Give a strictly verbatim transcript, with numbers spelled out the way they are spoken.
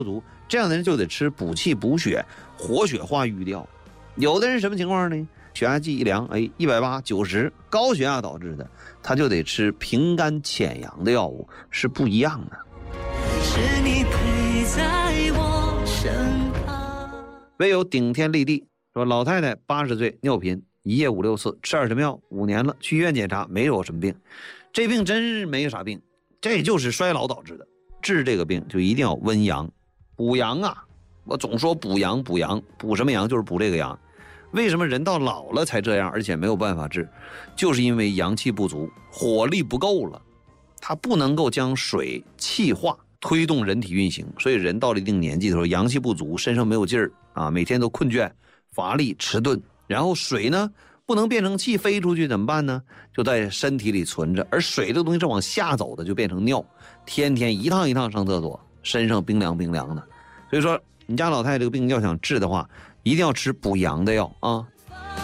足，这样的人就得吃补气补血、活血化瘀的药。有的人什么情况呢？血压计一量，哎，一百八九十，高血压导致的，他就得吃平肝潜阳的药物，是不一样的。 是你陪在我身旁。 唯有顶天立地说，老太太八十岁，尿频，一夜五六次，吃点什么药，五年了，去医院检查没有什么病，这病真是没啥病，这就是衰老导致的。治这个病就一定要温阳补阳啊！我总说补阳补阳，补什么阳？就是补这个阳。为什么人到老了才这样，而且没有办法治？就是因为阳气不足，火力不够了，它不能够将水气化推动人体运行，所以人到了一定年纪的时候，阳气不足，身上没有劲儿啊，每天都困倦、乏力、迟钝，然后水呢不能变成气飞出去，怎么办呢？就在身体里存着，而水这个东西是往下走的，就变成尿，天天一趟一趟上厕所，身上冰凉冰凉的。所以说，你家老太太这个病要想治的话，一定要吃补阳的药啊，